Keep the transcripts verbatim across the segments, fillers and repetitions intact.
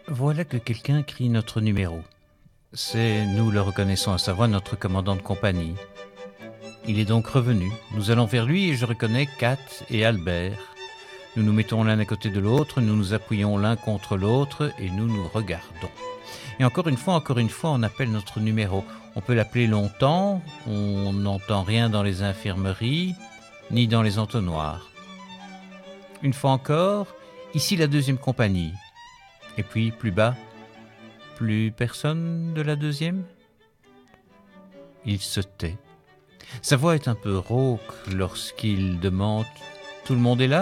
Voilà que quelqu'un crie notre numéro. C'est, nous le reconnaissons à sa voix, notre commandant de compagnie. Il est donc revenu. Nous allons vers lui et je reconnais Kat et Albert. Nous nous mettons l'un à côté de l'autre, nous nous appuyons l'un contre l'autre et nous nous regardons. Et encore une fois, encore une fois, on appelle notre numéro. On peut l'appeler longtemps, on n'entend rien dans les infirmeries, ni dans les entonnoirs. Une fois encore, ici la deuxième compagnie. Et puis, plus bas, plus personne de la deuxième ? Il se tait. Sa voix est un peu rauque lorsqu'il demande « Tout le monde est là ?»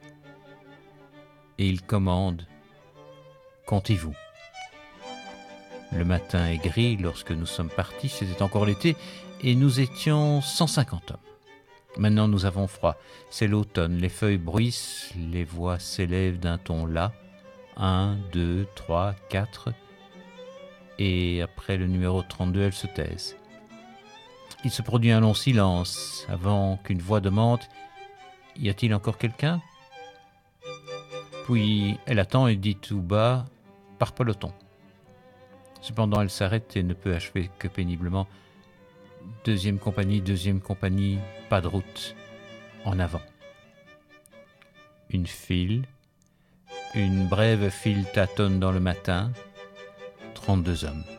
Et il commande « Comptez-vous ?» Le matin est gris lorsque nous sommes partis, c'était encore l'été, et nous étions cent cinquante hommes. Maintenant nous avons froid, c'est l'automne, les feuilles bruissent, les voix s'élèvent d'un ton las. Un, deux, trois, quatre, et après le numéro trente-deux, elles se taisent. Il se produit un long silence avant qu'une voix demande « Y a-t-il encore quelqu'un ?» Puis elle attend et dit tout bas « Par peloton ». Cependant elle s'arrête et ne peut achever que péniblement « Deuxième compagnie, deuxième compagnie, pas de route, en avant ». Une file, une brève file tâtonne dans le matin, trente-deux hommes.